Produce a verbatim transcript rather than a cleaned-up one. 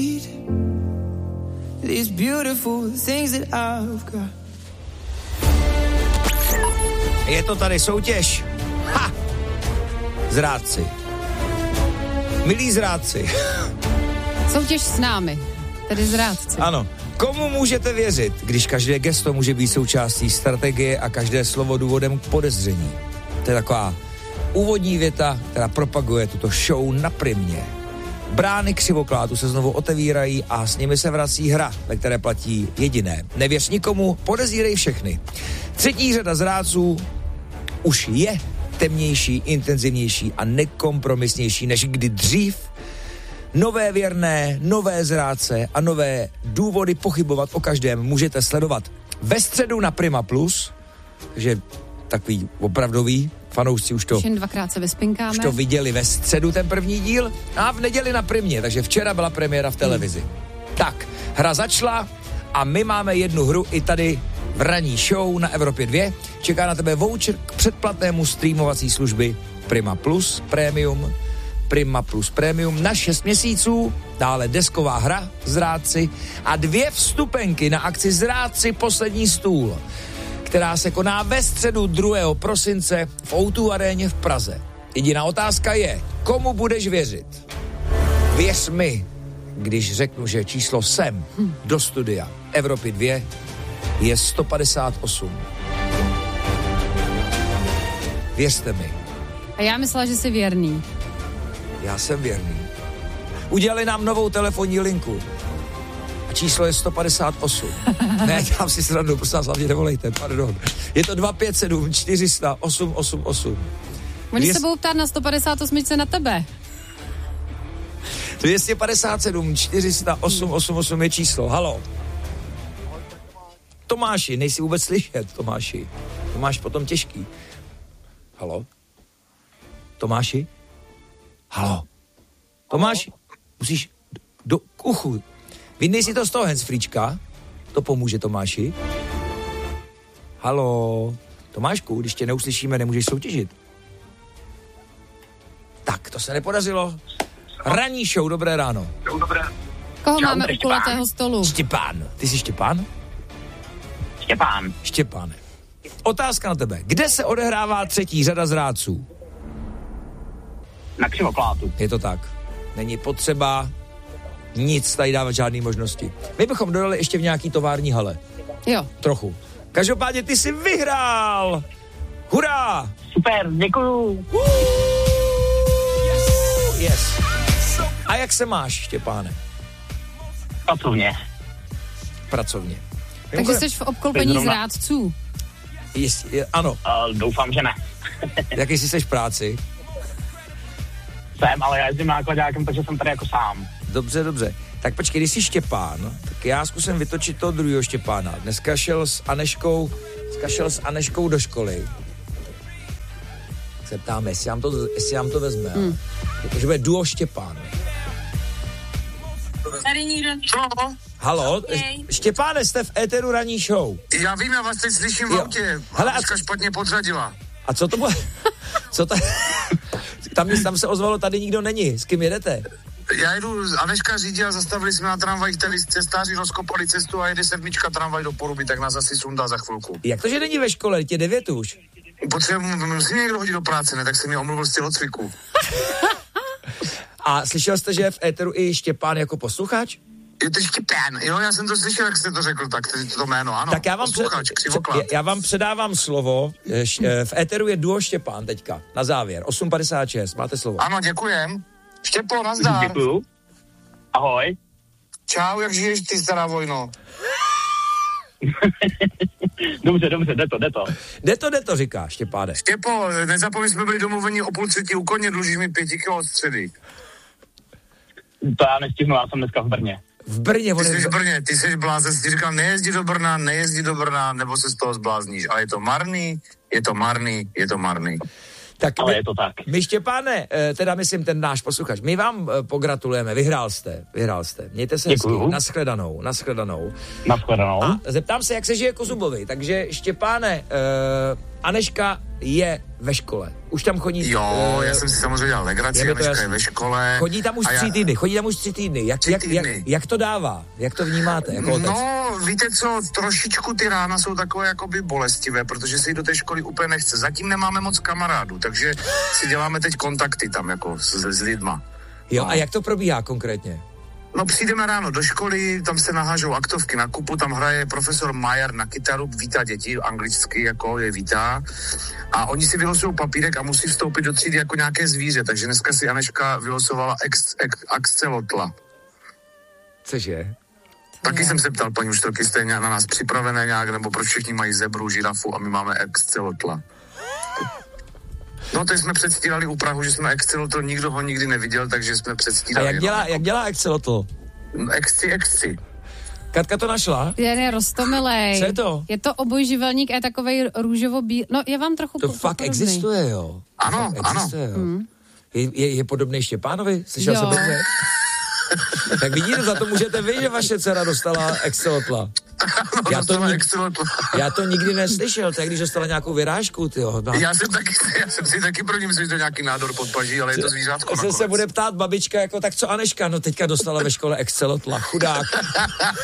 These beautiful things that I've got. Je to tady soutěž. Ha! Zrádci. Milí zrádci. Soutěž s námi, tedy zrádci. Ano. Komu můžete věřit, když každé gesto může být součástí strategie a každé slovo důvodem k podezření? To je taková úvodní věta, která propaguje tuto show na Primě. Brány křivoklátu se znovu otevírají a s nimi se vrací hra, ve které platí jediné. Nevěř nikomu, podezírej všechny. Třetí řada zrádců už je temnější, intenzivnější a nekompromisnější než kdy dřív. Nové věrné, nové zrádce a nové důvody pochybovat o každém můžete sledovat ve středu na Prima Plus, takže takový opravdový fanoušci už to, už jen dvakrát se vyspinkáme. Už to viděli ve středu ten první díl a v neděli na Primě, takže včera byla premiéra v televizi. Hmm. Tak, hra začala a my máme jednu hru i tady v ranní show na Evropě dva. Čeká na tebe voucher k předplatnému streamovací služby Prima Plus Premium, Prima Plus Premium na šest měsíců, dále desková hra Zrádci a dvě vstupenky na akci Zrádci poslední stůl, která se koná ve středu druhého prosince v ó dva aréně v Praze. Jediná otázka je, komu budeš věřit? Věř mi, když řeknu, že číslo sem do studia Evropy dva je sto padesát osm. Věřte mi. A já myslela, že jsi věrný. Já jsem věrný. Udělali nám novou telefonní linku. A číslo je sto padesát osm. Ne, dělám si srandu, prosím vás, hlavně nevolejte, pardon. Je to dva pět sedm čtyři sta osm osm osm. Oni Dvě... se budou ptát na sto padesát osm na tebe. dvě stě padesát sedm čtyři sta osm osm osm je číslo. Haló. Tomáši, nejsi vůbec slyšet, Tomáši. To máš potom těžký. Haló? Tomáši? Haló? Tomáši? Musíš do uchu. Vyndej si to z toho handsfreečka. To pomůže, Tomáši. Haló? Tomášku, když tě neuslyšíme, nemůžeš soutěžit. Tak, to se nepodařilo. Ranní show, dobré ráno. Dobré. Koho Čau, máme u kulatého stolu? Štěpán. Ty jsi Štěpán? Štěpán. Štěpáne. Otázka na tebe. Kde se odehrává třetí řada zrádců? Na křivoklátu. Je to tak. Není potřeba nic tady dávat, žádný možnosti. My bychom dodali ještě v nějaký tovární hale. Jo. Trochu. Každopádně ty jsi vyhrál! Hurá! Super, děkuju. Uh, yes. yes. A jak se máš, Štěpáne? Pracovně. Pracovně. Takže jsi v obklopení zrádců. Jest, je, ano. Uh, doufám, že ne. Jaký jsi seš v práci? Jsem, ale já jezdím nákladákem, takže jsem tady jako sám. Dobře, dobře. Tak počkej, když jsi Štěpán, tak já zkusím vytočit toho druhého Štěpána. Dneska šel s Aneškou, dneska šel s Aneškou do školy. Tak se ptáme, jestli nám to, jestli nám to vezme. Hmm. Takže bude duo Štěpán. Tady nikdo. Co? Halo, okay. Štěpáne, jste v éteru ranní show. Já vím, já vás teď slyším v autě. Hele, Anežka špatně podřadila. A co to bude? Co to? Tam, tam se ozvalo, tady nikdo není. S kým jedete? Já jedu, Anežka řídí a zastavili jsme na tramvajích, tady cestáři rozkopali cestu a jede sedmička tramvaj do Poruby, tak nás asi sundá za chvilku. Jak to, že není ve škole? Tě devět už. Potřebuji, musím někdo hodit do práce, ne? Tak jsem mi omluvil z tělocviku. A slyšel jste, že je v éteru i Štěpán jako posluchač? Je to Štěpán, jo, já jsem to slyšel, jak jste to řekl, tak to jméno, ano. Tak já vám, před, před, já vám předávám slovo, v éteru je duo Štěpán teďka, na závěr, osm padesát šest, máte slovo. Ano, děkujem. Štěpo, nazdar. Děkuju. Ahoj. Čau, jak žiješ ty, stará vojno? Dobře, dobře, jde to, jde to. Jde to, jde to, říká Štěpáne. Štěpo, nezapomeň, jsme byli domluveni o půl třetí u koně, dlužíš mi pěti kilo od středy. To já nestihnu, já jsem dneska v Brně. V Brně, Ty jsi v Brně, ty jsi blázen, jsi říkal, nejezdí do Brna, nejezdí do Brna, nebo se z toho zblázníš. Ale je to marný, je to marný, je to marný. Tak ale my, je to tak. My, Štěpáne, teda myslím ten náš posluchač, my vám pogratulujeme, vyhrál jste, vyhrál jste. Mějte se hezky, nashledanou, nashledanou. Nashledanou. A zeptám se, jak se žije Kozubovi, takže Štěpáne, uh, Aneška je ve škole. Už tam chodí... Jo, uh, já jsem si samozřejmě dělal legraci, Janečka je ve škole. Chodí tam už tři já... týdny, chodí tam už tři týdny. Jak, tři jak, týdny. Jak, jak to dává? Jak to vnímáte jako otec? No, víte co, trošičku ty rána jsou takové jakoby bolestivé, protože si do té školy úplně nechce. Zatím nemáme moc kamarádů, takže si děláme teď kontakty tam jako s, s lidma. Jo, no. A jak to probíhá konkrétně? No, přijdeme ráno do školy, tam se nahážou aktovky na kupu, tam hraje profesor Majer na kytaru, vítá děti anglicky, jako je vítá. A oni si vylosují papírek a musí vstoupit do třídy jako nějaké zvíře, takže dneska si Janečka vylosovala ex, ex, axolotla. Cože? Taky jsem se ptal, paní učitelky, jste na nás připravené nějak, nebo proč všichni mají zebru, žirafu a my máme axolotla. No, teď jsme předstírali u Prahu, že jsme axolotl, nikdo ho nikdy neviděl, takže jsme předstírali. A jak dělá, jak dělá axolotl? Exci, exci. Katka to našla? Jen je roztomilej. Co je to? Je to obojživelník a je takovej růžovo-bílý. No, je vám trochu To po, fakt podobný. existuje, jo? Ano, fakt existuje, ano. Jo. Hmm. Je, je, je podobný Štěpánovi? Slyšel jsem dobře? Tak vidíte, za to můžete vy, že vaše dcera dostala axolotla. No, Já to, nik, axolotla. já to nikdy neslyšel, tak když dostala nějakou vyrážku, tyjo. No. Já jsem taky, já jsem si taky pro ní myslel, že to je nějaký nádor pod paží, ale je to zvířátko Se nakonec. se bude ptát babička, jako tak co Aneška, no teďka dostala ve škole axolotla, chudák.